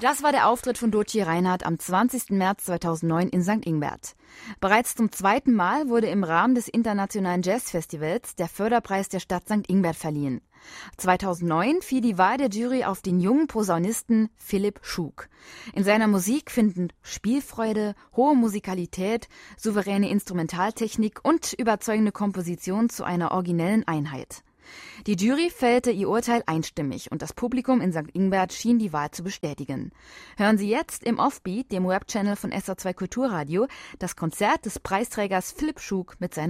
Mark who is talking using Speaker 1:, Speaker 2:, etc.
Speaker 1: Das war der Auftritt von Dotje Reinhardt am 20. März 2009 in St. Ingbert. Bereits zum zweiten Mal wurde im Rahmen des Internationalen Jazzfestivals der Förderpreis der Stadt St. Ingbert verliehen. 2009 fiel die Wahl der Jury auf den jungen Posaunisten Philipp Schug. In seiner Musik finden Spielfreude, hohe Musikalität, souveräne Instrumentaltechnik und überzeugende Komposition zu einer originellen Einheit. Die Jury fällte ihr Urteil einstimmig und das Publikum in St. Ingbert schien die Wahl zu bestätigen. Hören Sie jetzt im Offbeat, dem Webchannel von SR2 Kulturradio, das Konzert des Preisträgers Philipp Schug mit seiner